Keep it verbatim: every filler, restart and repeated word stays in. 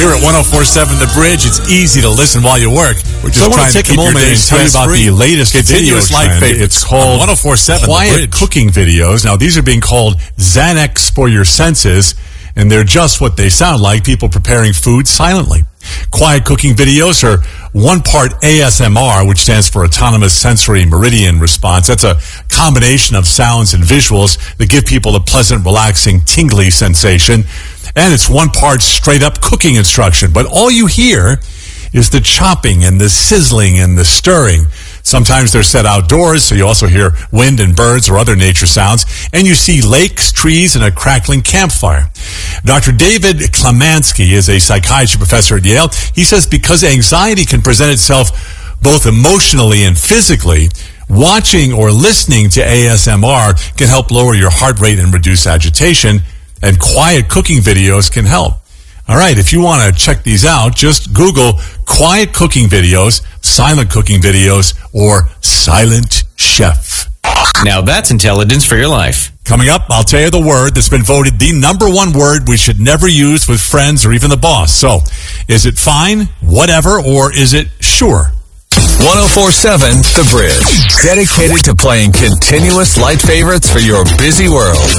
Here at one oh four point seven The Bridge, it's easy to listen while you work. We're just So I want trying to take to keep a moment your day and tell you about stress-free. the latest video Continuous light trend. favorites. It's called one oh four point seven The quiet Bridge. cooking videos. Now, these are being called Xanax for your senses, and they're just what they sound like, people preparing food silently. Quiet cooking videos are one part A S M R, which stands for Autonomous Sensory Meridian Response. That's a combination of sounds and visuals that give people a pleasant, relaxing, tingly sensation. And it's one part straight-up cooking instruction. But all you hear is the chopping and the sizzling and the stirring. Sometimes they're set outdoors, so you also hear wind and birds or other nature sounds. And you see lakes, trees, and a crackling campfire. Doctor David Klemansky is a psychiatry professor at Yale. He says because anxiety can present itself both emotionally and physically, watching or listening to A S M R can help lower your heart rate and reduce agitation, and quiet cooking videos can help. All right, if you want to check these out, just Google quiet cooking videos, silent cooking videos, or silent chef. Now that's intelligence for your life. Coming up, I'll tell you the word that's been voted the number one word we should never use with friends or even the boss. So, is it fine, whatever, or is it sure? one oh four point seven The Bridge. Dedicated to playing continuous light favorites for your busy world.